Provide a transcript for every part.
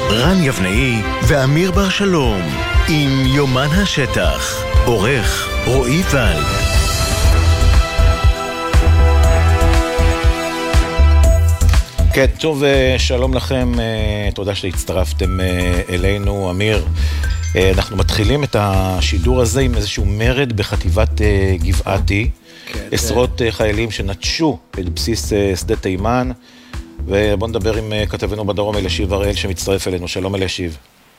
רן יבנאי ואמיר בר שלום עם יומן השטח. עורך רועי ולד. כן, טוב, שלום לכם, תודה שהצטרפתם אלינו, אמיר. אנחנו מתחילים את השידור הזה עם איזשהו מרד בחטיבת גבעתי. עשרות חיילים שנטשו את בסיס שדה תימן, ובואו נדבר עם כתבנו בדרום אלישיב הראל שמצטרף אלינו. שלום אלישיב.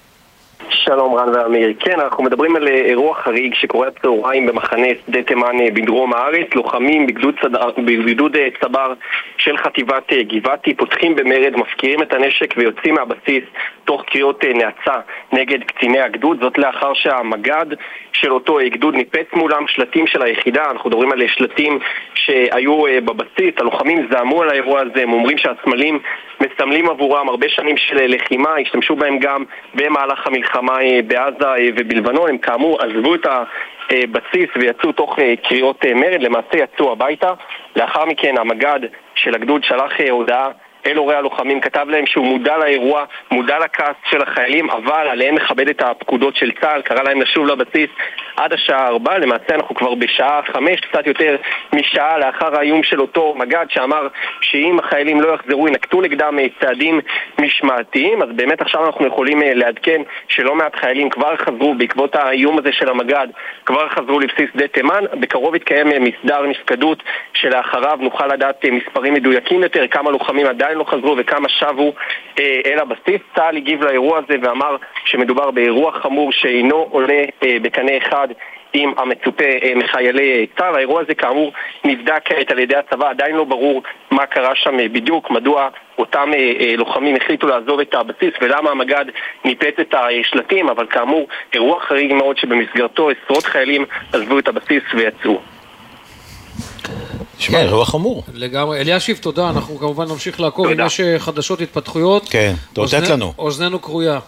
שלום רן ואמיר. כן, אנחנו מדברים על אירוע חריג שקורה הצהריים במחנה שדה תימן בדרום הארץ. לוחמים בגדוד צבר של חטיבת גבעתי פותחים במרד, מפקירים את הנשק ויוצאים מהבסיס תוך קריאות נאצה נגד קציני הגדוד. זאת לאחר שהמג"ד של אותו גדוד ניפץ מולם שלטים של היחידה. אנחנו מדברים על שלטים שהיו בבסיס. הלוחמים זעמו על האירוע הזה, הם אומרים שהסמלים מסמלים עבורם הרבה שנים של לחימה, השתמשו בהם גם במהלך המלחמה בעזה ובלבנון. הם כאמור עזבו את הבסיס ויצאו תוך קריאות מרד, למעשה יצאו הביתה. לאחר מכן המג"ד של הגדוד שלח הודעה אל הורי הלוחמים, כתב להם שהוא מודע לאירוע, מודע לכעס של החיילים, אבל עליהם מכבד את הפקודות של צה"ל, קרא להם לשוב לבסיס עד השעה 4. למעשה אנחנו כבר בשעה 5, קצת יותר משעה לאחר האיום של אותו מג"ד שאמר שאם החיילים לא יחזרו ינקטו נגדם צעדים משמעתיים. אז באמת עכשיו אנחנו יכולים לעדכן שלא מעט חיילים כבר חזרו בעקבות האיום הזה של המג"ד, כבר חזרו לבסיס שדה תימן. בקרוב יתקיים מסדר נפקדות שלאחריו נוכל לדעת מספרים מדויקים יותר, כמה לוחמים עדיין לא חזרו וכמה שבו אל הבסיס. צה"ל הגיב לאירוע הזה ואמר שמדובר באירוע חמור שאינו עולה בקנה אחד עם המצופה מחיילי צה"ל. האירוע הזה כאמור נבדק כעת על ידי הצבא, עדיין לא ברור מה קרה שם בדיוק, מדוע אותם לוחמים החליטו לעזוב את הבסיס ולמה המג"ד ניפץ את השלטים, אבל כאמור אירוע חריג מאוד שבמסגרתו עשרות חיילים עזבו את הבסיס ויצאו. שמע, אירוע חמור. לגמרי. אלישיב, תודה. אנחנו כמובן נמשיך לעקוב אם יש חדשות, התפתחויות. כן, תותת לנו. אוזננו קרויה.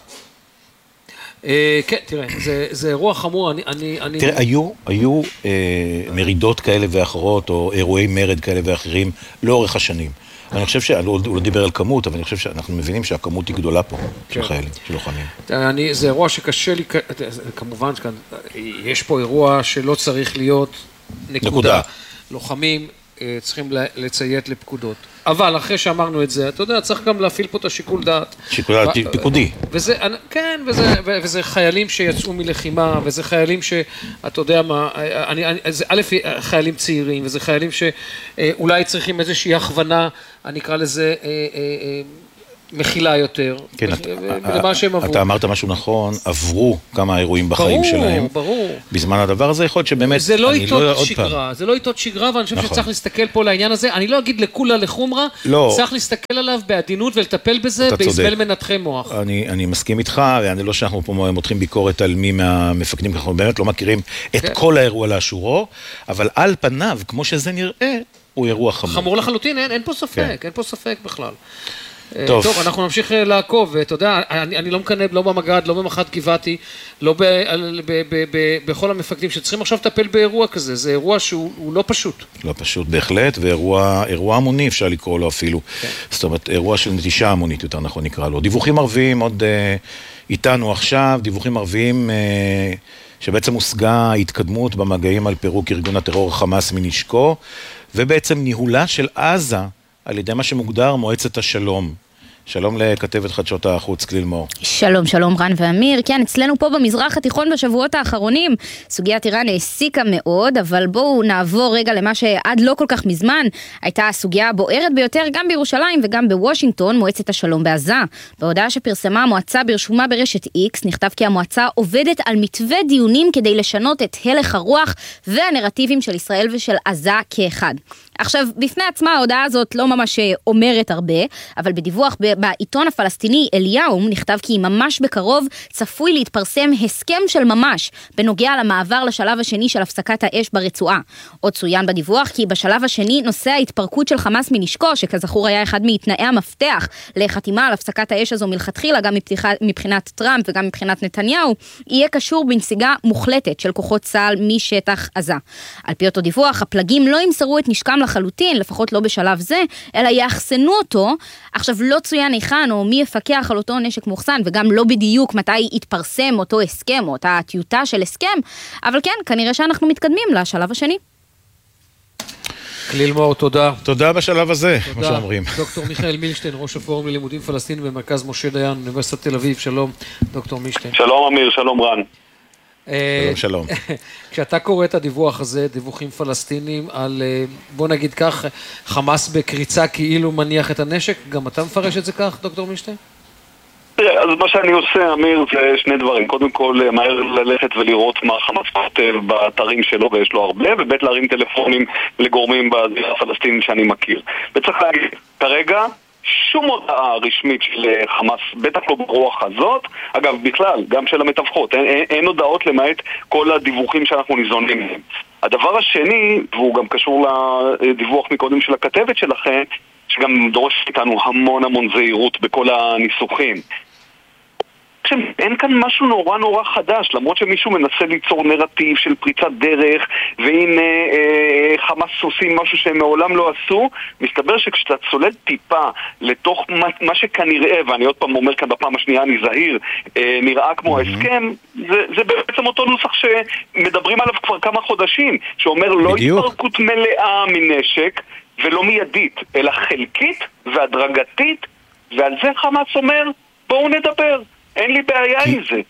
כן, תראה, זה אירוע חמור. תראה, היו מרידות כאלה ואחרות, או אירועי מרד כאלה ואחרים, לאורך השנים. אני חושב הוא לא דיבר על כמות, אבל אני חושב שאנחנו מבינים שהכמות היא גדולה פה, של חיילים, של לוחמים. זה אירוע שקשה לי, כמובן, יש פה אירוע שלא צריך להיות נקודה. לוחמים צריכים לציית לפקודות. אבל אחרי שאמרנו את זה, אתה יודע, צריך גם להפעיל פה את השיקול דעת. שיקול דעת פיקודי. כן, וזה חיילים שיצאו מלחימה, וזה חיילים שאתה יודע מה, זה א', חיילים צעירים, וזה חיילים שאולי צריכים איזושהי הכוונה, אני אקרא לזה מכילה יותר, למה שהם עברו. אתה אמרת משהו נכון, עברו כמה אירועים בחיים שלהם. ברור. בזמן הדבר הזה יכול להיות שבאמת... זה לא עיתות שגרה, זה לא עיתות שגרה, ואני חושב שצריך להסתכל פה לעניין הזה. אני לא אגיד לכולה לחומרה, צריך להסתכל עליו בעדינות ולטפל בזה בהסבל מנתחי מוח. אני מסכים איתך, ואני לא שאנחנו פה מותחים ביקורת על מי מהמפקדים, אנחנו באמת לא מכירים את כל האירוע לאשורו, אבל על פניו, כמו שזה נראה, הוא אירוע חמור. חמור לחלוטין, אין פה ספק, אין פה ספק בכלל. טוב, אנחנו נמשיך לעקוב, ואתה יודע, אני לא מקנא, לא במג"ד, לא במח"ט גבעתי, לא בכל המפקדים שצריכים עכשיו לטפל באירוע כזה. זה אירוע שהוא לא פשוט. לא פשוט בהחלט, ואירוע המוני אפשר לקרוא לו אפילו. זאת אומרת, אירוע של נטישה המונית, יותר נכון נקרא לו. דיווחים ערביים עוד איתנו עכשיו, דיווחים ערביים שבעצם הושגה התקדמות במגעים על פירוק ארגון הטרור חמאס מנשקו, ובעצם ניהולה של עזה על ידי מה שמוגדר מועצת השלום. שלום לכתבת חדשות החוץ, כליל מור. שלום, שלום רן ואמיר. כן, אצלנו פה במזרח התיכון בשבועות האחרונים, סוגיית איראן העסיקה מאוד, אבל בואו נעבור רגע למה שעד לא כל כך מזמן הייתה הסוגיה הבוערת ביותר גם בירושלים וגם בוושינגטון, מועצת השלום בעזה. בהודעה שפרסמה המועצה ברשומה ברשת X, נכתב כי המועצה עובדת על מתווה דיונים כדי לשנות את הלך הרוח והנרטיבים של ישראל ושל עזה כאחד. עכשיו, בפני עצמה ההודעה הזאת לא ממש אומרת הרבה, אבל בדיווח בעיתון הפלסטיני אליהו נכתב כי ממש בקרוב צפוי להתפרסם הסכם של ממש בנוגע למעבר לשלב השני של הפסקת האש ברצועה. עוד צוין בדיווח כי בשלב השני נושא ההתפרקות של חמאס מנשקו, שכזכור היה אחד מתנאי המפתח לחתימה על הפסקת האש הזו מלכתחילה, גם מבחינת טראמפ וגם מבחינת נתניהו, יהיה קשור בנסיגה מוחלטת של כוחות צה"ל משטח עזה. על פי אותו דיווח, הפלגים לא ימסרו את נשקם לחלוטין, לפחות לא בשלב זה, אלא יאחסנו אותו. עכשיו לא צוין היכן או מי יפקח על אותו נשק מוחסן, וגם לא בדיוק מתי יתפרסם אותו הסכם, או אותה טיוטה של הסכם, אבל כן, כנראה שאנחנו מתקדמים לשלב השני. כליל מור, תודה. תודה בשלב הזה, כמו שאומרים. דוקטור מיכאל מילשטיין, ראש הפורום ללימודים פלסטיניים במרכז משה דיין, אוניברסיטת תל אביב. שלום, דוקטור מילשטיין. שלום אמיר, שלום רן. שלום. כשאתה קורא את הדיווח הזה, דיווחים פלסטינים על, בוא נגיד כך, חמאס בקריצה כאילו מניח את הנשק, גם אתה מפרש את זה כך, דוקטור מילשטיין? תראה, אז מה שאני עושה, אמיר, זה שני דברים. קודם כל, מהר ללכת ולראות מה חמאס כותב באתרים שלו, ויש לו הרבה, ובית להרים טלפונים לגורמים בזירה הפלסטינית שאני מכיר. וצריך להגיד, כרגע, שום הודעה רשמית של חמאס, בטח לא ברוח הזאת, אגב, בכלל, גם של המתווכות, אין הודעות למעט כל הדיווחים שאנחנו ניזונים מהם. הדבר השני, והוא גם קשור לדיווח מקודם של הכתבת שלכם, שגם דורש איתנו המון זהירות בכל הניסוחים. אין כאן משהו נורא חדש, למרות שמישהו מנסה ליצור נרטיב של פריצת דרך, והנה חמאס עושים משהו שהם מעולם לא עשו. מסתבר שכשאתה צולל טיפה לתוך מה שכנראה, ואני עוד פעם אומר כאן בפעם השנייה, אני זהיר, נראה כמו ההסכם, זה בעצם אותו נוסח שמדברים עליו כבר כמה חודשים, שאומר לא התפרקות מלאה מנשק, ולא מיידית, אלא חלקית והדרגתית, ועל זה חמאס אומר, בואו נדבר. אין לי בעיה עם זה.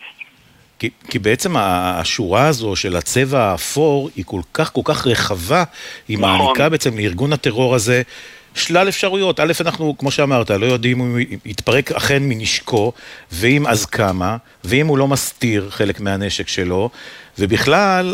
כי בעצם השורה הזו של הצבע האפור היא כל כך רחבה, היא מעניקה בעצם לארגון הטרור הזה שלל אפשרויות. א', אנחנו, כמו שאמרת, לא יודעים אם הוא יתפרק אכן מנשקו, ואם אז כמה, ואם הוא לא מסתיר חלק מהנשק שלו, ובכלל,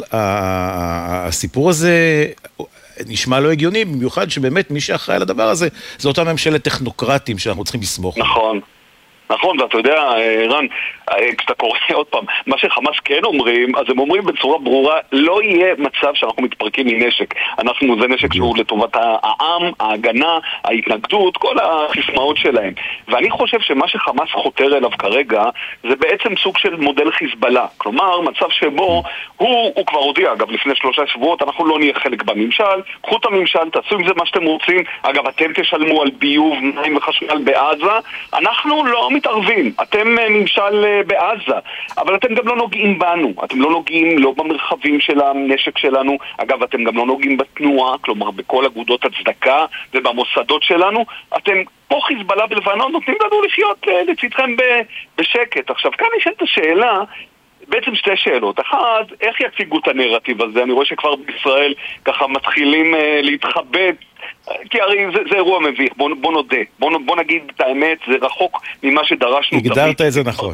הסיפור הזה נשמע לא הגיוני, במיוחד שבאמת מי שאחראי על הדבר הזה, זה אותה ממשלת טכנוקרטים שאנחנו צריכים לסמוך. נכון, ואתה יודע, רן, כשאתה קורא עוד פעם, מה שחמאס כן אומרים, אז הם אומרים בצורה ברורה, לא יהיה מצב שאנחנו מתפרקים מנשק. זה נשק שהוא לטובת העם, ההגנה, ההתנגדות, כל הסיסמאות שלהם. ואני חושב שמה שחמאס חותר אליו כרגע, זה בעצם סוג של מודל חיזבאללה. כלומר, מצב שבו הוא כבר הודיע, אגב, לפני 3 שבועות, אנחנו לא נהיה חלק בממשל, קחו את הממשל, תעשו עם זה מה שאתם רוצים, אגב, אתם תשלמו על ביוב, מים וחשמל בעזה, אנחנו לא מתערבים, אתם ממשל בעזה, אבל אתם גם לא נוגעים בנו, אתם לא נוגעים לא במרחבים של הנשק שלנו, אגב אתם גם לא נוגעים בתנועה, כלומר בכל אגודות הצדקה ובמוסדות שלנו, אתם פה חיזבאללה בלבנון נותנים לנו לחיות לצדכם בשקט. עכשיו כאן יש את השאלה, בעצם 2 שאלות. אחד, איך יציגו את הנרטיב הזה? אני רואה שכבר בישראל ככה מתחילים להתחבט, כי הרי זה אירוע מביך, בוא נודה, בוא נגיד את האמת, זה רחוק ממה שדרשנו. הגדרת את זה נכון.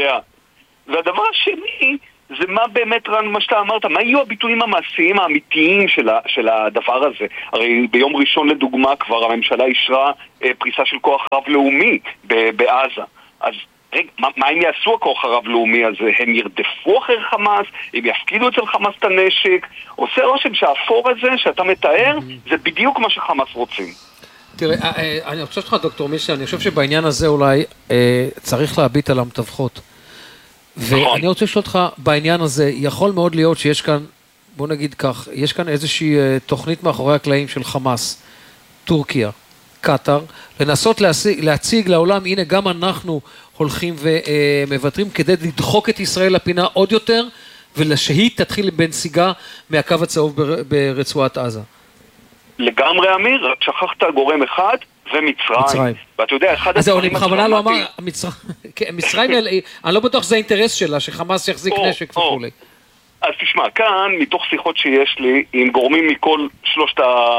והדבר השני, זה מה באמת, רן, מה שאתה אמרת, מה יהיו הביטויים המעשיים האמיתיים של הדבר הזה? הרי ביום ראשון לדוגמה כבר הממשלה אישרה פריסה של כוח רב-לאומי בעזה. אז רגע, מה הם יעשו הכוח הרב-לאומי הזה? הם ירדפו אחר חמאס? הם יפקידו אצל חמאס את הנשק? עושה רושם שהאפור הזה שאתה מתאר, זה בדיוק מה שחמאס רוצים. תראה, אני חושב לך, דוקטור מילשטיין, אני חושב שבעניין הזה אולי צריך להביט על המתווכות. ואני רוצה לשאול אותך, בעניין הזה, יכול מאוד להיות שיש כאן, בוא נגיד כך, יש כאן איזושהי תוכנית מאחורי הקלעים של חמאס, טורקיה, קטר, לנסות להציג לעולם, הנה גם אנחנו הולכים ומוותרים כדי לדחוק את ישראל לפינה עוד יותר, ולשהיא תתחיל בנסיגה מהקו הצהוב ברצועת עזה. לגמרי אמיר, רק שכחת גורם אחד, ומצרים. ואתה יודע, אחד אז אני בכוונה לא אמר, מצרים, אני לא בטוח שזה האינטרס שלה, שחמאס יחזיק נשק וכולי. אז תשמע, כאן, מתוך שיחות שיש לי עם גורמים מכל 3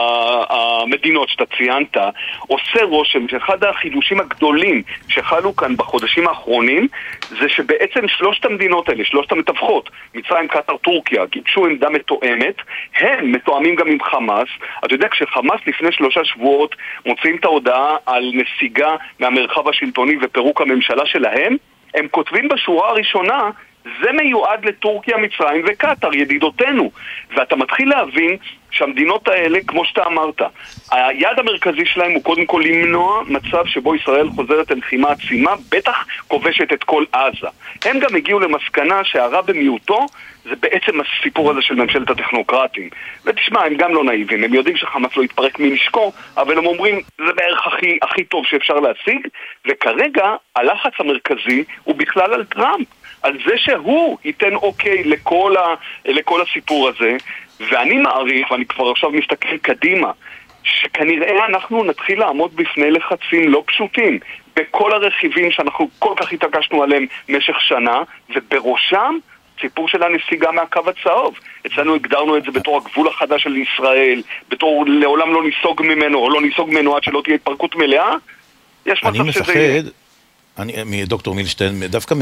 המדינות שאתה ציינת, עושה רושם שאחד החידושים הגדולים שחלו כאן בחודשים האחרונים, זה שבעצם 3 המדינות האלה, 3 המתווכות, מצרים, קטר, טורקיה, גיבשו עמדה מתואמת, הם מתואמים גם עם חמאס. אתה יודע, כשחמאס לפני 3 שבועות מוציאים את ההודעה על נסיגה מהמרחב השלטוני ופירוק הממשלה שלהם, הם כותבים בשורה הראשונה, זה מיועד לטורקיה, מצרים וקטר, ידידותינו. ואתה מתחיל להבין שהמדינות האלה, כמו שאתה אמרת, היעד המרכזי שלהם הוא קודם כל למנוע מצב שבו ישראל חוזרת ללחימה עצימה, בטח כל כובשת את כל עזה. הם גם הגיעו למסקנה שהרע במיעוטו זה בעצם הסיפור הזה של ממשלת הטכנוקרטים. ותשמע, הם גם לא נאיבים, הם יודעים שחמאס לא יתפרק מנשקו, אבל הם אומרים, זה בערך הכי טוב שאפשר להשיג, וכרגע הלחץ המרכזי הוא בכלל על טראמפ, על זה שהוא ייתן אוקיי לכל הסיפור הזה, ואני מעריך, ואני כבר עכשיו מסתכל קדימה, שכנראה אנחנו נתחיל לעמוד בפני לחצים לא פשוטים, בכל הרכיבים שאנחנו כל כך התעקשנו עליהם משך שנה, ובראשם סיפור של הנסיגה מהקו הצהוב. אצלנו הגדרנו את זה בתור הגבול החדש של ישראל, בתור לעולם לא ניסוג ממנו, או לא ניסוג ממנו עד שלא תהיה התפרקות מלאה. יש מצב שזה יהיה. מדוקטור מילשטיין, דווקא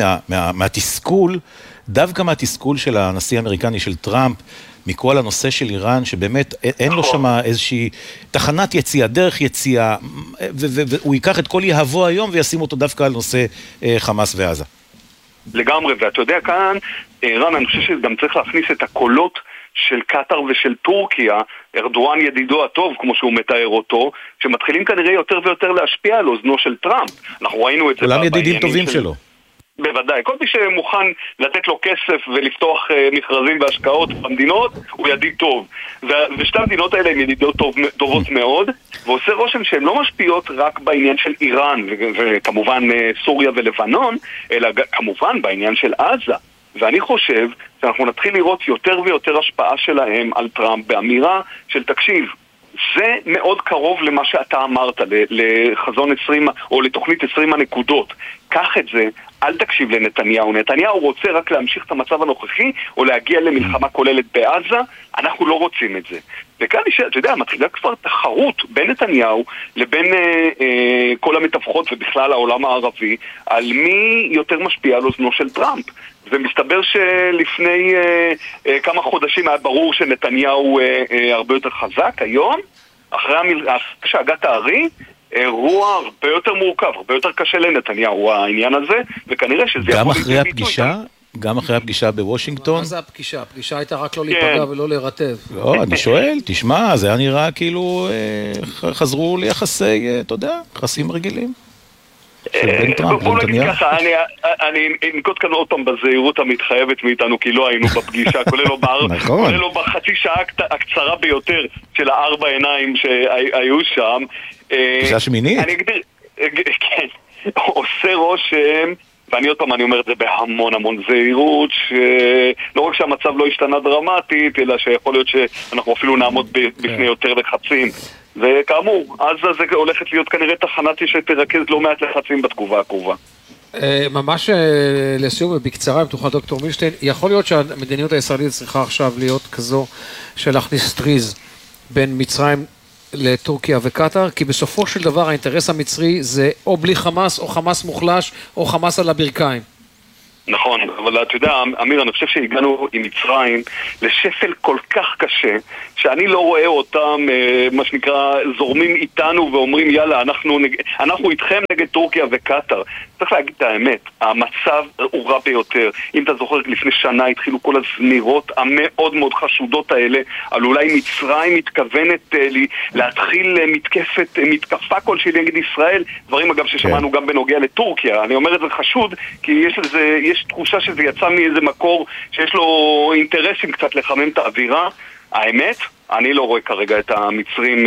מהתסכול של הנשיא האמריקני של טראמפ, מכל הנושא של איראן, שבאמת אין לו שם איזושהי תחנת יציאה, דרך יציאה, והוא ייקח את כל יהבו היום וישים אותו דווקא על נושא חמאס ועזה. לגמרי, ואתה יודע כאן, איראן, אני חושב שגם צריך להכניס את הקולות של קטר ושל טורקיה, ארדואן ידידו הטוב, כמו שהוא מתאר אותו, שמתחילים כנראה יותר ויותר להשפיע על אוזנו של טראמפ. אנחנו ראינו את זה כולם ידידים טובים שלו. בוודאי, כל מי שמוכן לתת לו כסף ולפתוח מכרזים והשקעות במדינות, הוא ידיד טוב. ושתי המדינות האלה הן ידידות טובות מאוד, ועושה רושם שהן לא משפיעות רק בעניין של איראן, וכמובן סוריה ולבנון, אלא כמובן בעניין של עזה. ואני חושב שאנחנו נתחיל לראות יותר ויותר השפעה שלהם על טראמפ באמירה של תקשיב, זה מאוד קרוב למה שאתה אמרת, לחזון 20 או לתוכנית 20 הנקודות. קח את זה, אל תקשיב לנתניהו. נתניהו רוצה רק להמשיך את המצב הנוכחי או להגיע למלחמה כוללת בעזה, אנחנו לא רוצים את זה. וכאן אתה יודע, מתחילה כבר תחרות בין נתניהו לבין כל המתווכות ובכלל העולם הערבי, על מי יותר משפיע על אוזנו של טראמפ. ומסתבר שלפני כמה חודשים היה ברור שנתניהו הרבה יותר חזק. היום, אחרי שהגת הארי, אירוע הרבה יותר מורכב, הרבה יותר קשה לנתניהו העניין הזה, וכנראה שזה גם אחרי הפגישה, גם אחרי הפגישה בוושינגטון. מה זה הפגישה? הפגישה הייתה רק לא להיפגע ולא להירטב. לא, אני שואל, תשמע, זה היה נראה כאילו חזרו ליחסי, אתה יודע, יחסים רגילים. בוא נגיד ככה, אני נקוט כאן עוד פעם בזהירות המתחייבת מאיתנו, כי לא היינו בפגישה, כולל לא בחצי שעה הקצרה ביותר של 4 עיניים שהיו שם. פגישה שמינית? כן, עושה רושם, ואני עוד פעם אני אומר את זה בהמון זהירות, שלא רק שהמצב לא השתנה דרמטית, אלא שיכול להיות שאנחנו אפילו נעמוד בפני יותר לחצים. וכאמור, עזה זה הולכת להיות כנראה תחנת שתרכז לא מעט לחצים בתגובה הקרובה. ממש לסיום ובקצרה, אם תוכל דוקטור מילשטיין, יכול להיות שהמדיניות הישראלית צריכה עכשיו להיות כזו של להכניס טריז בין מצרים לטורקיה וקטר, כי בסופו של דבר האינטרס המצרי זה או בלי חמאס, או חמאס מוחלש, או חמאס על הברכיים. נכון, אבל אתה יודע, אמיר, אני חושב שהגענו עם מצרים לשפל כל כך קשה, שאני לא רואה אותם, מה שנקרא, זורמים איתנו ואומרים, יאללה, אנחנו איתכם נגד טורקיה וקטר. צריך להגיד את האמת, המצב הוא רע ביותר. אם אתה זוכר, לפני שנה התחילו כל הזמירות המאוד מאוד חשודות האלה, על אולי מצרים מתכוונת להתחיל מתקפה כלשהי נגד ישראל, דברים אגב ששמענו גם בנוגע לטורקיה. אני אומר את זה חשוד, כי יש תחושה שזה יצא מאיזה מקור שיש לו אינטרסים קצת לחמם את האווירה. האמת, אני לא רואה כרגע את המצרים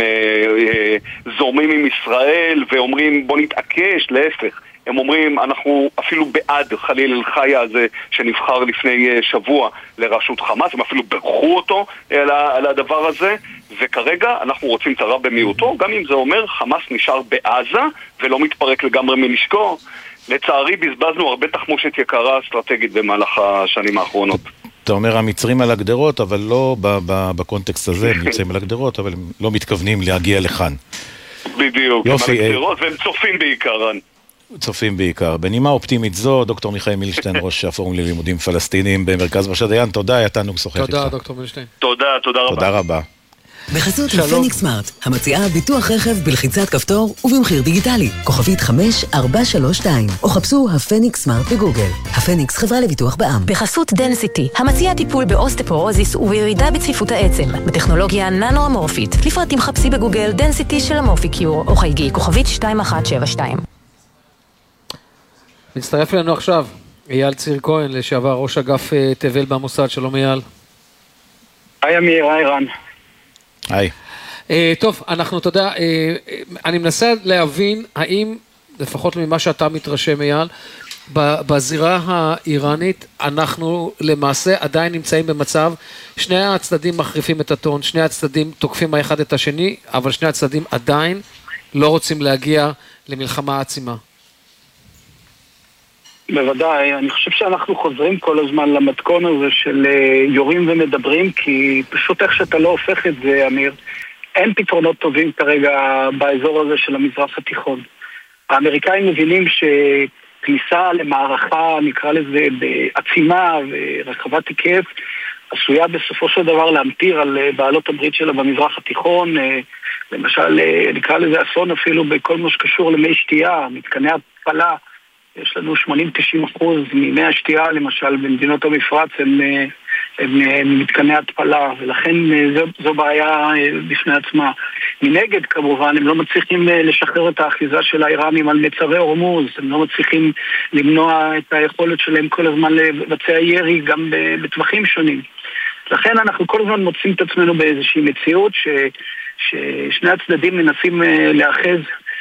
זורמים עם ישראל ואומרים בוא נתעקש, להפך. הם אומרים, אנחנו אפילו בעד חליל אל-חיה הזה שנבחר לפני שבוע לראשות חמאס, הם אפילו ברכו אותו על הדבר הזה, וכרגע אנחנו רוצים את הרע במיעוטו, גם אם זה אומר חמאס נשאר בעזה ולא מתפרק לגמרי מנשקו. לצערי בזבזנו הרבה תחמושת יקרה אסטרטגית במהלך השנים האחרונות. אתה אומר המצרים על הגדרות, אבל לא בקונטקסט הזה, הם נמצאים על הגדרות, אבל הם לא מתכוונים להגיע לכאן. בדיוק, הם על הגדרות והם צופים בעיקרן. צופים בעיקר. בנימה אופטימית זו, דוקטור מיכאל מילשטיין, ראש הפורום ללימודים פלסטיניים במרכז משה דיין, תודה, היה תענוג לשוחח איתך. תודה, דוקטור מילשטיין. תודה רבה. תודה רבה. בחסות הפניקס סמארט, המציעה ביטוח רכב בלחיצת כפתור ובמחיר דיגיטלי, כוכבית 5432, או חפשו הפניקס סמארט בגוגל. הפניקס חברה לביטוח בע"מ. בחסות דנסיטי, המציעה טיפול באוסטפורוזיס ובירידה בצפיפות העצם, בטכנולוגיה ננו-אמורפית. לפרטים חפשי בגוגל דנסיטי של אמורפיקיור, או חייגי כוכבית 2172. מצטרף אלינו עכשיו אייל ציר כהן, לשעבר ראש אגף תבל במוסד. שלום אייל. היי אמיר, היי רן. היי. טוב, אנחנו, אתה יודע, אני מנסה להבין האם, לפחות ממה שאתה מתרשם אייל, בזירה האיראנית אנחנו למעשה עדיין נמצאים במצב, שני הצדדים מחריפים את הטון, שני הצדדים תוקפים האחד את השני, אבל שני הצדדים עדיין לא רוצים להגיע למלחמה עצימה. בוודאי, אני חושב שאנחנו חוזרים כל הזמן למתכון הזה של יורים ומדברים, כי פשוט איך שאתה לא הופך את זה, אמיר, אין פתרונות טובים כרגע באזור הזה של המזרח התיכון. האמריקאים מבינים שכניסה למערכה, נקרא לזה, בעצימה ורחבת היקף, עשויה בסופו של דבר להמטיר על בעלות הברית שלה במזרח התיכון, למשל, נקרא לזה אסון אפילו בכל מה שקשור למי שתייה, מתקני התפלה, יש לנו 80-90% ממי השתייה, למשל, במדינות המפרץ, הם מתקני התפלה, ולכן זו בעיה בפני עצמה. מנגד, כמובן, הם לא מצליחים לשחרר את האחיזה של האיראנים על מצרי הורמוז, הם לא מצליחים למנוע את היכולת שלהם כל הזמן לבצע ירי גם בטווחים שונים. לכן אנחנו כל הזמן מוצאים את עצמנו באיזושהי מציאות ששני הצדדים מנסים לאחז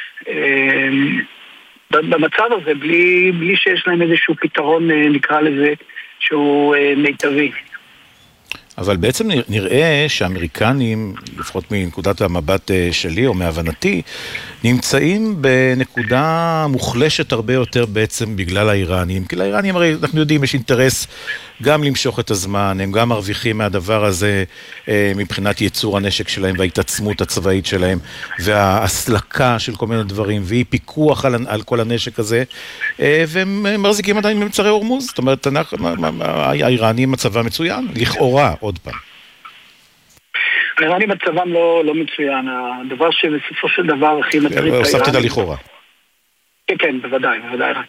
במצב הזה, בלי שיש להם איזשהו פתרון, נקרא לזה, שהוא מיטבי. אבל בעצם נראה שהאמריקנים, לפחות מנקודת המבט שלי או מהבנתי, נמצאים בנקודה מוחלשת הרבה יותר בעצם בגלל האיראנים. כי לאיראנים הרי אנחנו יודעים יש אינטרס גם למשוך את הזמן, הם גם מרוויחים מהדבר הזה מבחינת ייצור הנשק שלהם וההתעצמות הצבאית שלהם וההסלקה של כל מיני דברים ואי פיקוח על כל הנשק הזה, והם מחזיקים עדיין במצרי הורמוז. זאת אומרת, האיראנים מצבם מצוין, לכאורה עוד פעם. האיראנים מצבם לא מצוין, הדבר שבסופו של דבר הכי מטריד את האיראנים. הוספתי את הלכאורה. כן, בוודאי.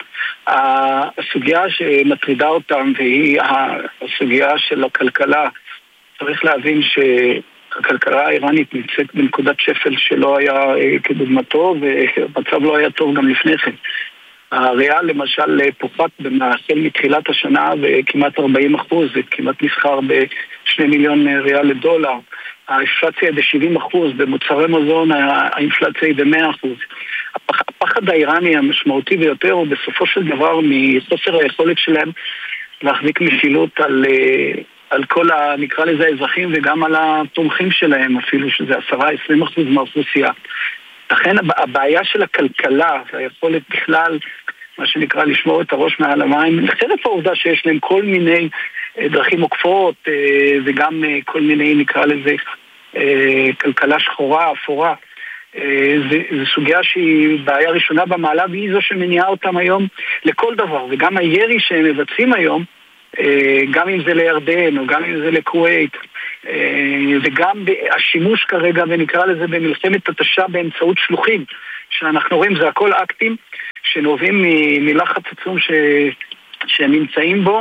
הסוגיה שמטרידה אותם והיא הסוגיה של הכלכלה. צריך להבין שהכלכלה האיראנית נמצאת בנקודת שפל שלא היה כדוגמתו, והמצב לא היה טוב גם לפני כן. הריאל למשל פוחת החל מתחילת השנה בכמעט 40%, זה כמעט נסחר ב2 מיליון ריאל לדולר. האינפלציה היא ב70%, במוצרי מזון האינפלציה היא ב100%. הפחד האיראני המשמעותי ביותר הוא בסופו של דבר מחוסר היכולת שלהם להחזיק משילות על כל, נקרא לזה, האזרחים וגם על התומכים שלהם, אפילו שזה 10-20% מהאוכלוסייה. לכן הבעיה של הכלכלה, היכולת בכלל, מה שנקרא, לשמור את הראש מעל המים, חרף העובדה שיש להם כל מיני דרכים עוקפות, וגם כל מיני, נקרא לזה, כלכלה שחורה, אפורה, זו סוגיה שהיא בעיה ראשונה במעלה, והיא זו שמניעה אותם היום לכל דבר, וגם הירי שהם מבצעים היום, גם אם זה לירדן, או גם אם זה לכווית, וגם השימוש כרגע, ונקרא לזה במלחמת התשה באמצעות שלוחים, שאנחנו רואים, זה הכל אקטים שנובעים מלחץ עצום שהם נמצאים בו,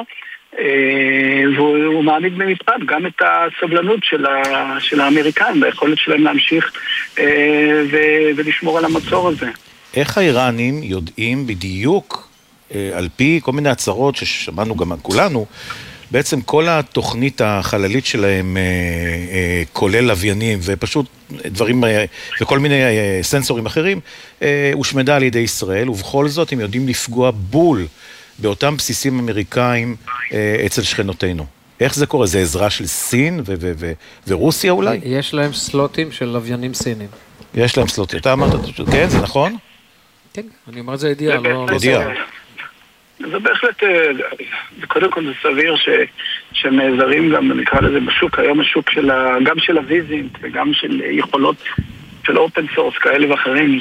והוא מעמיד במבחן גם את הסבלנות של האמריקאים, ביכולת שלהם להמשיך ולשמור על המצור הזה. איך האיראנים יודעים בדיוק, על פי כל מיני הצהרות ששמענו גם כולנו, בעצם כל התוכנית החללית שלהם, כולל לוויינים ופשוט דברים וכל מיני סנסורים אחרים, הושמדה על ידי ישראל, ובכל זאת הם יודעים לפגוע בול באותם בסיסים אמריקאים אצל שכנותינו. איך זה קורה? זה עזרה של סין ורוסיה אולי? יש להם סלוטים של לוויינים סינים. יש להם סלוטים. אתה אמרת, כן, זה נכון? כן, אני אומר זה ידיעה, לא ידיעה. זה בהחלט, קודם כל זה סביר שהם נעזרים גם, נקרא לזה, בשוק, היום השוק גם של הוויזינט וגם של יכולות של אופן סורס כאלה ואחרים,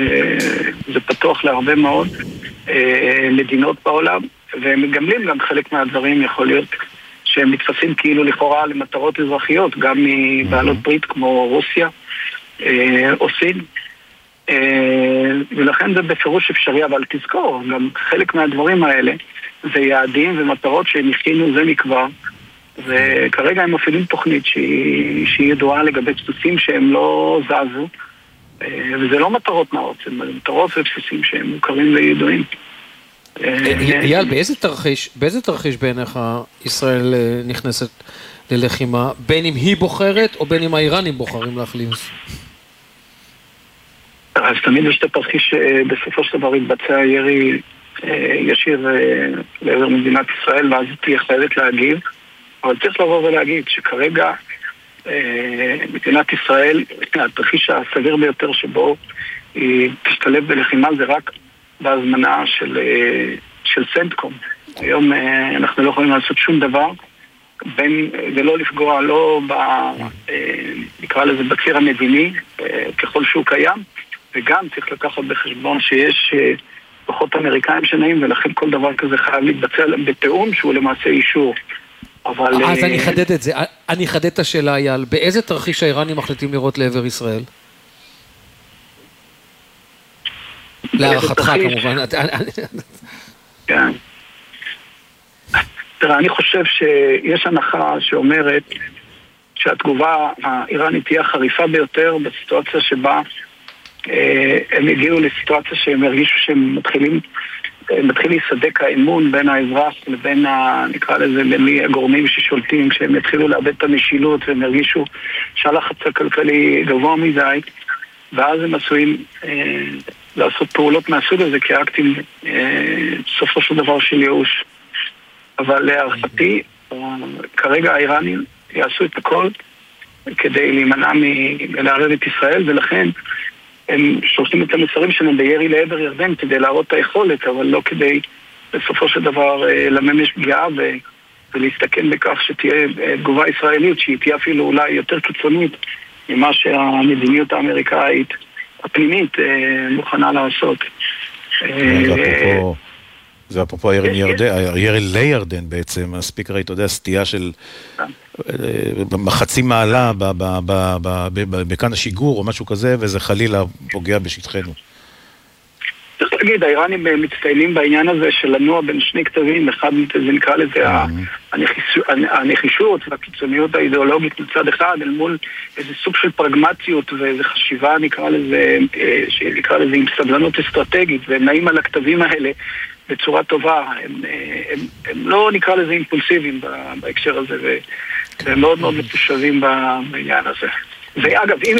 זה פתוח להרבה מאוד מדינות בעולם, והם מגמלים גם חלק מהדברים, יכול להיות שהם מתפסים כאילו לכאורה למטרות אזרחיות, גם מבעלות ברית כמו רוסיה או סין, ולכן זה בפירוש אפשרי, אבל תזכור, גם חלק מהדברים האלה זה יעדים ומטרות שהם הכינו זה מכבר, וכרגע הם מפעילים תוכנית שהיא ידועה לגבי בסיסים שהם לא זזו, וזה לא מטרות נאות, זה מטרות ובסיסים שהם מוכרים וידועים. אייל, באיזה תרחיש בעיניך ישראל נכנסת ללחימה, בין אם היא בוחרת או בין אם האיראנים בוחרים להחליף? אז תמיד יש את התרחיש שבסופו של דבר יתבצע ירי ישיר לעבר מדינת ישראל, ואז תהיה חייבת להגיב. אבל צריך לבוא ולהגיד שכרגע מדינת ישראל, התרחיש הסביר ביותר שבו היא תשתלב בלחימה זה רק בהזמנה של סנטקום. היום אנחנו לא יכולים לעשות שום דבר, ולא לפגוע לא נקרא לזה בציר המדיני, ככל שהוא קיים, וגם צריך לקחת בחשבון שיש כוחות אמריקאים שנעים, ולכן כל דבר כזה חייב להתבצע בתיאום שהוא למעשה אישור. אז אני אחדד את זה, אני אחדד את השאלה, אייל, באיזה תרחיש האיראנים מחליטים לראות לעבר ישראל? להערכתך כמובן. כן. תראה, אני חושב שיש הנחה שאומרת שהתגובה האיראנית תהיה חריפה ביותר בסיטואציה שבה הם הגיעו לסיטואציה שהם הרגישו שהם מתחיל להיסדק האמון בין האזרח לבין, נקרא לזה, בין הגורמים ששולטים, כשהם יתחילו לאבד את המשילות והם הרגישו שהלחץ הכלכלי גבוה מדי, ואז הם עשויים לעשות פעולות מהסוג הזה כאקטים סופו של דבר של ייאוש. אבל להערכתי, כרגע האיראנים יעשו את הכל כדי להימנע מלערב את ישראל, ולכן הם שולחים את המסרים שלהם בירי לעבר ירדן כדי להראות את היכולת, אבל לא כדי בסופו של דבר לממש פגיעה ולהסתכן בכך שתהיה תגובה ישראלית שהיא תהיה אפילו אולי יותר קיצונית ממה שהמדיניות האמריקאית הפנימית מוכנה לעשות. זה אפרופו הירי לירדן בעצם, הספיקר היית יודע, סטייה של מחצי מעלה בכאן השיגור או משהו כזה, וזה חלילה פוגע בשטחנו. צריך להגיד, האיראנים מצטיינים בעניין הזה של לנוע בין שני כתבים, אחד זה נקרא לזה הנחישות והקיצוניות האידיאולוגית מצד אחד, אל מול איזה סוג של פרגמטיות ואיזה חשיבה נקרא לזה עם סבלנות אסטרטגית, והם נעים על הכתבים האלה בצורה טובה, הם לא נקרא לזה אימפולסיביים בהקשר הזה, והם מאוד מאוד מפושבים בעניין הזה. ואגב, אם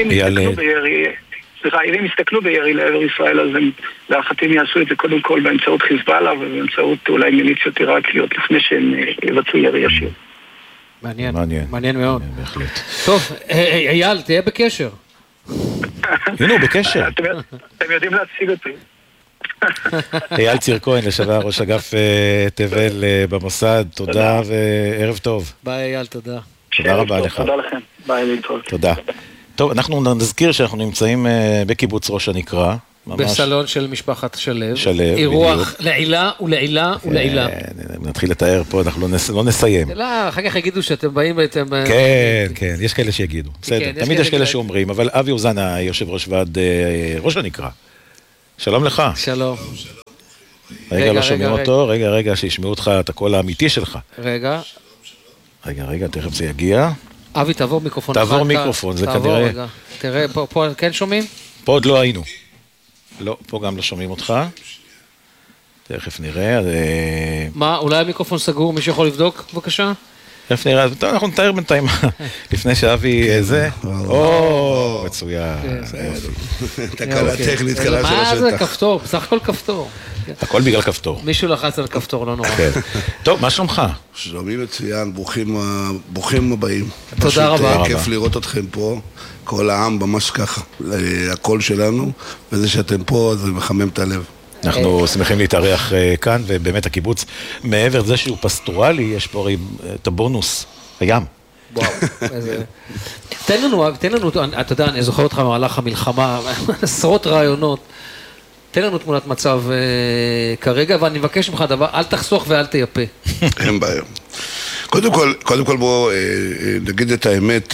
הם יסתכלו בירי לעבר ישראל, אז הם להערכתם יעשו את זה קודם כל באמצעות חיזבאללה ובאמצעות אולי מיליציות עיראקיות לפני שהם יבצעו ירי ישיר. מעניין מאוד. טוב, אייל, תהיה בקשר. הנה, הוא בקשר. אתם יודעים להציג אותי. אייל ציר כהן, לשעבר ראש אגף תבל במוסד, תודה וערב טוב. ביי אייל, תודה. תודה רבה לך. תודה לכם. ביי להתראות. תודה. טוב, אנחנו נזכיר שאנחנו נמצאים בקיבוץ ראש הנקרה. בסלון של משפחת שלו. אירוח לעילה ולעילה ולעילה. נתחיל לתאר פה, אנחנו לא נסיים. לא, אחר כך יגידו שאתם באים ואתם... כן, יש כאלה שיגידו. בסדר, תמיד יש כאלה שאומרים, אבל אבי אוזנה, יושב ראש ועד ראש הנקרה. שלום לך. שלום. רגע, לא שומעים אותו. רגע, שישמעו אותך את הקול האמיתי שלך. רגע, תכף זה יגיע. אבי, תעבור מיקרופון. תעבור מיקרופון, זה כנראה... תראה, פה כן שומעים? פה עוד לא היינו. לא, פה גם לא שומעים אותך. תכף נראה. מה, אולי המיקרופון סגור, מי שיכול לבדוק, בבקשה? תכף נראה, אנחנו נתאר בינתיים לפני שאבי זה. מצוין. תקלה טכנית קלה של השטח. מה זה כפתור? בסך הכל כפתור. הכל בגלל כפתור. מישהו לחץ על כפתור, לא נורא. טוב, מה שלומך? שלומי מצוין, ברוכים הבאים. תודה רבה. כיף לראות אתכם פה, כל העם ממש ככה, הקול שלנו, וזה שאתם פה, זה מחמם את הלב. אנחנו שמחים להתארח כאן, ובאמת הקיבוץ, מעבר לזה שהוא פסטורלי, יש פה את הבונוס, הים. וואו. תן לנו, אתה יודע, אני זוכר אותך במהלך המלחמה, עשרות רעיונות. תן לנו תמונת מצב כרגע, ואני מבקש ממך דבר, אל תחסוך ואל תייפה. אין בעיה. קודם כל בואו נגיד את האמת,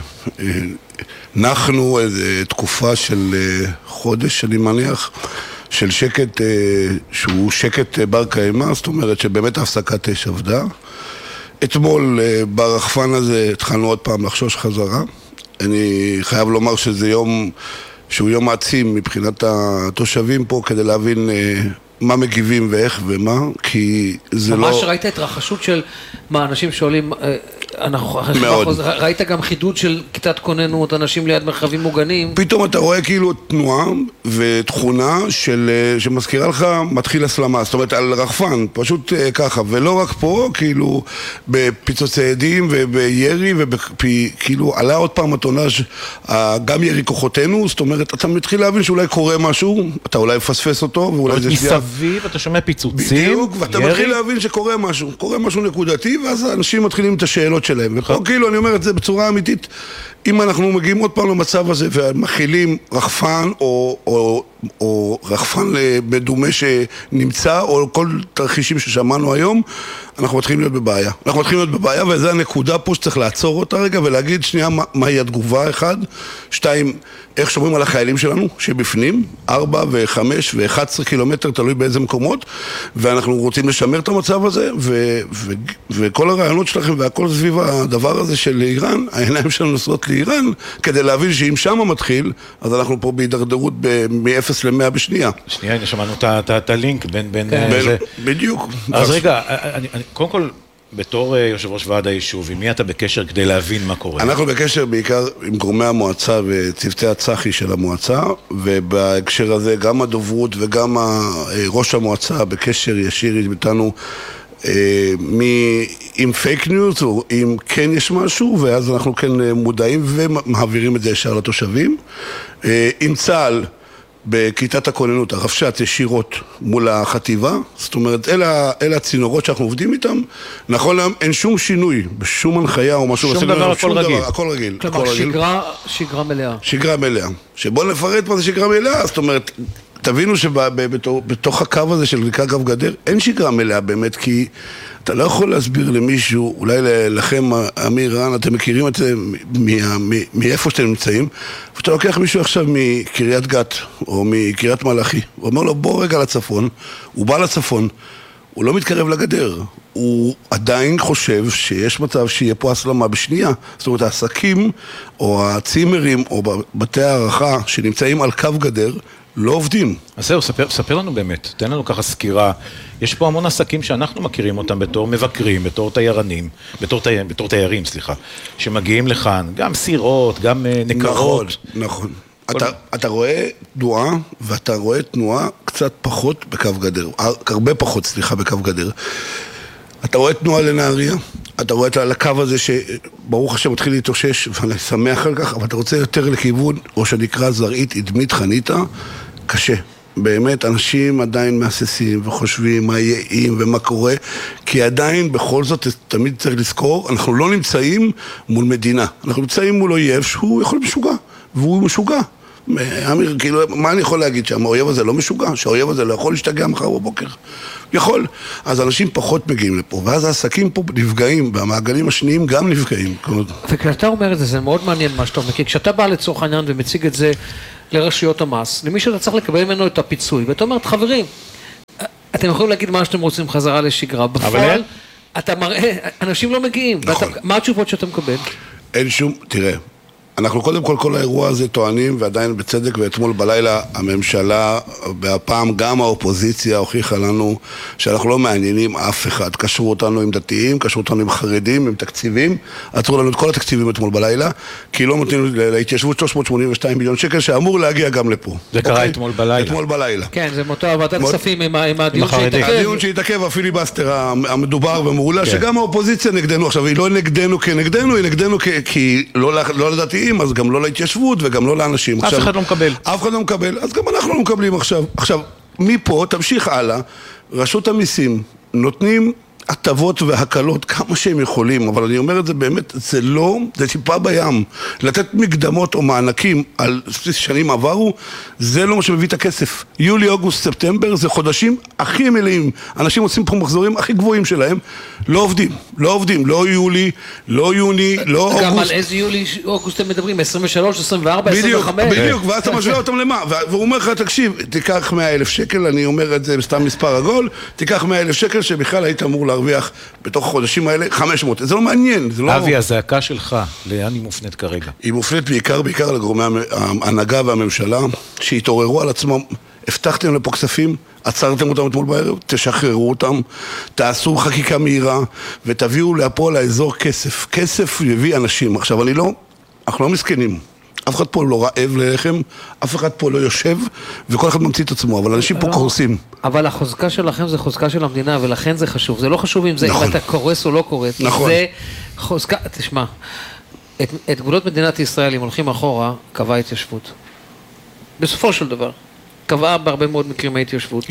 נחנו תקופה של חודש, אני מניח, של שקט שהוא שקט בר קיימא, זאת אומרת שבאמת ההפסקת אש עבדה. אתמול ברחפן הזה התחלנו עוד פעם לחשוש חזרה. אני חייב לומר שזה יום שהוא יום מעצים מבחינת התושבים פה, כדי להבין מה מגיבים ואיך ומה, כי זה לא... ממש ראית התרחשות של מה, אנשים שואלים, מאוד. ראית גם חידוד של כיתת כוננות, אנשים ליד מרחבים מוגנים? פתאום אתה רואה כאילו תנועה ותכונה שמזכירה לך מתחיל הסלמה, זאת אומרת על רחפן, פשוט ככה, ולא רק פה, כאילו בפיצוצי עדים ובירי, וכאילו עלה עוד פעם הטונאז' גם ירי כוחותינו, זאת אומרת, אתה מתחיל להבין שאולי קורה משהו, אתה אולי מפספס אותו, ואולי זה שנייה... מסביב, אתה שומע פיצוצים, בדיוק, ואתה מתחיל להבין שקורה משהו, קורה משהו נקודתי, ואז האנשים מתחילים את השאלות שלהם. ופה כאילו, אני אומר את זה בצורה אמיתית, אם אנחנו מגיעים עוד פעם למצב הזה ומכילים רחפן או רחפן בדומה שנמצא, או כל תרחישים ששמענו היום, אנחנו מתחילים להיות בבעיה. אנחנו מתחילים להיות בבעיה, וזו הנקודה פה שצריך לעצור אותה רגע ולהגיד שנייה מהי התגובה, 1, 2, איך שומרים על החיילים שלנו שבפנים, 4 ו5 ו11 קילומטר, תלוי באיזה מקומות, ואנחנו רוצים לשמר את המצב הזה, וכל הרעיונות שלכם והכל סביב הדבר הזה של איראן, העיניים שלנו נוסעות לאיראן, כדי להבין שאם שם מתחיל, אז אנחנו פה בהידרדרות מ-0 ל-100 בשנייה. שנייה, הנה שמענו את הלינק בין זה. בדיוק. אז רגע, קודם כל, בתור יושב ראש ועד היישוב, עם מי אתה בקשר כדי להבין מה קורה? אנחנו בקשר בעיקר עם גורמי המועצה וצוותי הצח"י של המועצה, ובהקשר הזה גם הדוברות וגם ראש המועצה בקשר ישיר איתנו עם פייק ניוז או אם כן יש משהו, ואז אנחנו כן מודעים ומעבירים את זה ישר לתושבים. עם צה"ל בכיתת הכוננות, הרבש"ץ ישירות מול החטיבה, זאת אומרת, אלה הצינורות שאנחנו עובדים איתם, נכון להם, אין שום שינוי, בשום הנחיה או משהו, שום דבר, הכל רגיל. הכל רגיל. כלומר, שגרה מלאה. שגרה מלאה. שבוא נפרט מה זה שגרה מלאה, זאת אומרת, תבינו שבתוך הקו הזה של קו גדר, אין שגרה מלאה באמת, כי אתה לא יכול להסביר למישהו, אולי לכם, אמיר רן, אתם מכירים את זה מאיפה שאתם נמצאים, ואתה לוקח מישהו עכשיו מקריית גת, או מקריית מלאכי, הוא אומר לו, בוא רגע לצפון, הוא בא לצפון, הוא לא מתקרב לגדר, הוא עדיין חושב שיש מצב שיהיה פה הסלמה בשנייה. זאת אומרת, העסקים, או הצימרים, או בתי הערכה שנמצאים על קו גדר, לא עובדים. אז זהו, ספר לנו באמת, תן לנו ככה סקירה. יש פה המון עסקים שאנחנו מכירים אותם בתור מבקרים, בתור תיירים, שמגיעים לכאן, גם סירות, גם נקרות. נכון. אתה רואה תנועה, ואתה רואה תנועה קצת פחות בקו גדר, הרבה פחות, בקו גדר. אתה רואה תנועה לנהריה, אתה רואה את הקו הזה שברוך השם מתחיל להתאושש, ואני שמח על כך, אבל אתה רוצה יותר לכיוון, או שנקרא זרעית, עדמית, חניתה, קשה. באמת, אנשים עדיין מהססים וחושבים מה יהיה אם ומה קורה, כי עדיין בכל זאת תמיד צריך לזכור, אנחנו לא נמצאים מול מדינה, אנחנו נמצאים מול אויב שהוא יכול להיות משוגע, והוא משוגע. אמיר, כאילו, מה אני יכול להגיד שם? האויב הזה לא משוגע, שהאויב הזה לא יכול להשתגע מחר בבוקר. יכול. אז אנשים פחות מגיעים לפה, ואז העסקים פה נפגעים, והמעגלים השניים גם נפגעים. וכשאתה אומר את זה, זה מאוד מעניין מה שאתה אומר, כי כשאתה בא לצורך העניין ומציג את זה לרשויות המס, למי שאתה צריך לקבל ממנו את הפיצוי, ואתה אומרת, חברים, אתם יכולים להגיד מה שאתם רוצים חזרה לשגרה, בפועל, אתה מראה, אנשים לא מגיעים, מה התשובות שאתה מקבל? אין שום, תראה, אנחנו קודם כל האירוע הזה טוענים, ועדיין בצדק, ואתמול בלילה הממשלה, והפעם גם האופוזיציה הוכיחה לנו שאנחנו לא מעניינים אף אחד. קשרו אותנו עם דתיים, קשרו אותנו עם חרדים, עם תקציבים, עצרו לנו את כל התקציבים אתמול בלילה, כי לא נותנים להתיישבות 382 מיליון שקל, שאמור להגיע גם לפה. זה קרה אתמול בלילה. אתמול בלילה. כן, זה מוטו ועדת כספים עם הדיון שהתעכב. הדיון שהתעכב, הפיליבסטר המדובר ומעולה, שגם האופוזיציה נגדנו עכשיו, היא לא נגדנו כנגדנו, היא נגדנו כי לא לדתיים, אז גם לא להתיישבות וגם לא לאנשים. אף אחד לא מקבל. אף אחד לא מקבל, אז גם אנחנו לא מקבלים עכשיו. עכשיו, מפה תמשיך הלאה, רשות המיסים נותנים הטבות והקלות כמה שהם יכולים, אבל אני אומר את זה באמת, זה לא, זה טיפה בים. לתת מקדמות או מענקים על שנים עברו, זה לא מה שמביא את הכסף. יולי, אוגוסט, ספטמבר, זה חודשים הכי מלאים. אנשים עושים פה מחזורים הכי גבוהים שלהם, לא עובדים, לא יולי, לא יוני, לא אוגוסט. גם על איזה יולי, אוגוסט הם מדברים, 23, 24, 25. בדיוק, ואז אתה משווה אותם למה? והוא אומר לך, תקשיב, תיקח 100,000 שקל, אני אומר את זה בסתם מספר עגול, תיקח 100,000 שקל שבכלל היית אמור להרוויח בתוך החודשים האלה 500. זה לא מעניין. אבי, הזעקה שלך, לאן היא מופנית כרגע? היא מופנית בעיקר לגורמי ההנהגה והממשלה, שהתעוררו על עצמם. הבטחתם לפה כספים, עצרתם אותם אתמול בערב, תשחררו אותם, תעשו חקיקה מהירה, ותביאו להפועל לאזור כסף. כסף יביא אנשים. עכשיו, אנחנו לא מסכנים. אף אחד פה לא רעב ללחם, אף אחד פה לא יושב, וכל אחד ממציא את עצמו, אבל אנשים פה קורסים. אבל החוזקה שלכם זה חוזקה של המדינה, ולכן זה חשוב. זה לא חשוב אם אתה קורס או לא קורס. נכון. זה חוזקה, תשמע, את גבולות מדינת ישראל, אם הולכים אחורה, קבעה התיישבות. בסופו של דבר. קבעה בהרבה מאוד מקרים ההתיישבות.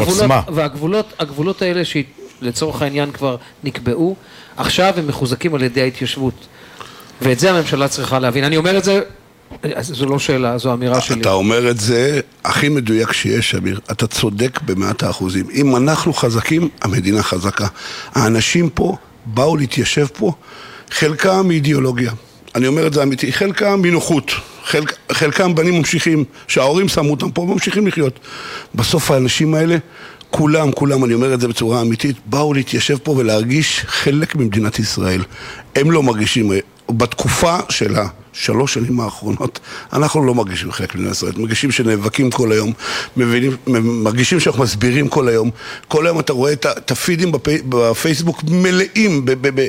והגבולות האלה שלצורך העניין כבר נקבעו, עכשיו הם מחוזקים על ידי ההתיישבות. ואת זה הממשלה צריכה להבין. אני אומר את זה, זו לא שאלה, זו אמירה שלי. אתה אומר את זה הכי מדויק שיש, אמיר. אתה צודק ב100%. אם אנחנו חזקים, המדינה חזקה. האנשים פה באו להתיישב פה, חלקם מאידיאולוגיה. אני אומר את זה אמיתי, חלקם מנוחות. חלקם בנים ממשיכים, שההורים שמו אותם פה, ממשיכים לחיות. בסוף האנשים האלה, כולם, אני אומר את זה בצורה אמיתית, באו להתיישב פה ולהרגיש חלק ממדינת ישראל. הם לא מרגישים, בתקופה של 3 שנים האחרונות, אנחנו לא מרגישים חלק ממדינת ישראל, מרגישים שנאבקים כל היום, מרגישים שאנחנו מסבירים כל היום, כל היום אתה רואה את הפידים בפייסבוק מלאים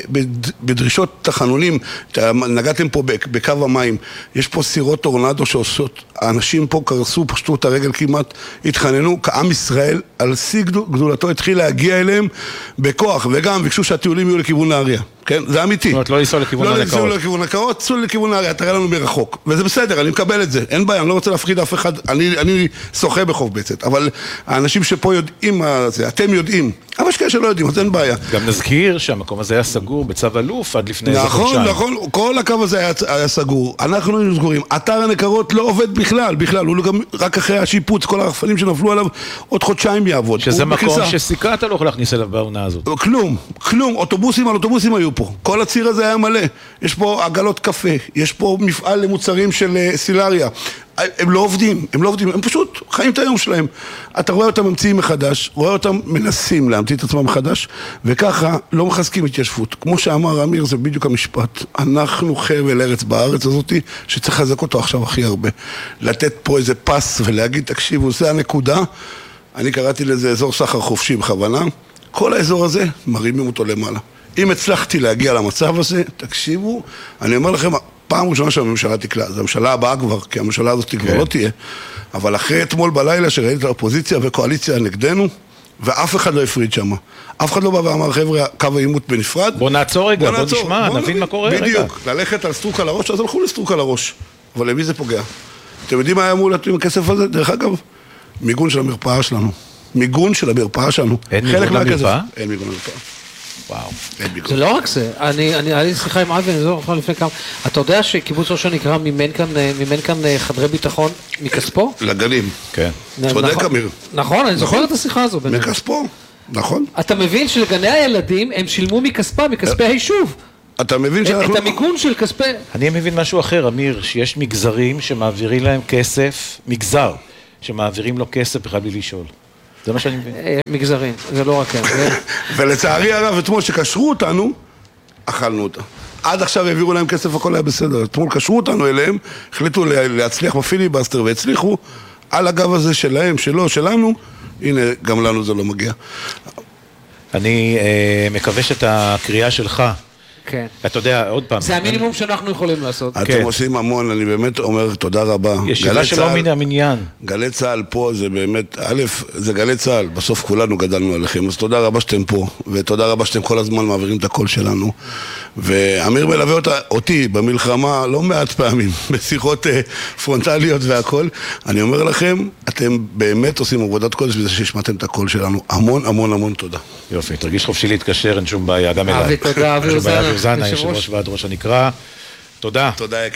בדרישות תחנונים, נגעתם פה בקו המים, יש פה סירות טורנדו שעושות, האנשים פה קרסו, פשטו את הרגל כמעט, התחננו, כעם ישראל, על שיא גדולתו התחיל להגיע אליהם בכוח, וגם ביקשו שהטיולים יהיו לכיוון נהריה. כן, זה אמיתי. זאת אומרת, לא לנסוע לכיוון הנקרות. לא לנסוע לכיוון הנקרות, צאו לכיוון נהריה, תראה לנו מרחוק. וזה בסדר, אני מקבל את זה. אין בעיה, אני לא רוצה להפחיד אף אחד. אני שוחה בחוף בצת. אבל האנשים שפה יודעים מה זה, אתם יודעים. אבל יש כאלה שלא יודעים, אז אין בעיה. גם נזכיר שהמקום הזה היה סגור בצו אלוף עד לפני איזה חודשיים. נכון, כל הקו הזה היה סגור. אנחנו היינו סגורים. אתר הנקרות לא עובד בכלל. הוא גם רק אחרי השיפוץ, כל הרחפנים שנפלו עליו, עוד חודשיים יעבוד. שזה מקום שסיכה אתה לא יכול להכניס אליו בעונה הזאת. כלום. אוטובוסים על אוטובוסים היו פה. כל הציר הזה היה מלא. יש פה עגלות קפה, יש פה מפעל למוצרים של סילריה. הם לא עובדים, הם פשוט חיים את היום שלהם. אתה רואה אותם ממציאים מחדש, רואה אותם מנסים להמציא את עצמם מחדש, וככה לא מחזקים התיישבות. כמו שאמר אמיר, זה בדיוק המשפט. אנחנו חבל ארץ בארץ הזאת, שצריך לחזק אותו עכשיו הכי הרבה. לתת פה איזה פס ולהגיד, תקשיבו, זה הנקודה. אני קראתי לזה אזור סחר חופשי בכוונה. כל האזור הזה, מרימים אותו למעלה. אם הצלחתי להגיע למצב הזה, תקשיבו, אני אומר לכם, פעם ראשונה שהממשלה תקלה, זו הממשלה הבאה כבר, כי הממשלה הזאת כבר לא תהיה, אבל אחרי אתמול בלילה שראיתי את האופוזיציה וקואליציה נגדנו, ואף אחד לא הפריד שם. אף אחד לא בא ואמר, חבר'ה, קו העימות בנפרד. בוא נעצור רגע, בוא נשמע, נבין מה קורה רגע. בדיוק, ללכת על סטרוק על הראש, אז הלכו לסטרוק על הראש. אבל למי זה פוגע? אתם יודעים מה היה אמור להתאים הכסף הזה? דרך אגב, מיגון של המרפאה שלנו. אין מיגון למרפאה? אין מיגון למרפאה. וואו. זה לא רק זה, היה לי שיחה עם אבי, אני זוכר לך לפני כמה, אתה יודע שקיבוץ ראשון נקרא מימן כאן חדרי ביטחון מכספו? לגנים. כן. צודק אמיר. נכון, אני זוכר את השיחה הזו. מכספו, נכון. אתה מבין שלגני הילדים הם שילמו מכספי היישוב. אתה מבין שאנחנו... את המיגון של כספי... אני מבין משהו אחר, אמיר, שיש מגזרים שמעבירים להם כסף, מגזר, שמעבירים לו כסף בכלל בלי לשאול. זה מה שאני מבין. מגזרים, זה לא רק הם. ולצערי הרב, אתמול שקשרו אותנו, אכלנו אותה. עד עכשיו העבירו להם כסף, הכל היה בסדר. אתמול קשרו אותנו אליהם, החליטו להצליח בפיליבסטר, והצליחו על הגב הזה שלהם, שלנו, הנה, גם לנו זה לא מגיע. אני מקווה שאת הקריאה שלך, כן. אתה יודע, עוד פעם. זה המינימום שאנחנו יכולים לעשות. אתם עושים המון, אני באמת אומר תודה רבה. ישיבה שלא מן המניין. גלי צהל פה זה באמת, א', זה גלי צהל, בסוף כולנו גדלנו עליכם, אז תודה רבה שאתם פה, ותודה רבה שאתם כל הזמן מעבירים את הקול שלנו. ואמיר מלווה אותי במלחמה לא מעט פעמים, בשיחות פרונטליות והכל. אני אומר לכם, אתם באמת עושים עבודת קודש בזה שהשמעתם את הקול שלנו. המון המון המון תודה. יופי, תרגיש חופשי להתקשר, אין שום בעיה, גם אליי. אבי, תודה, אבי זנה, יושב ראש ועד ראש הנקרא. תודה. תודה.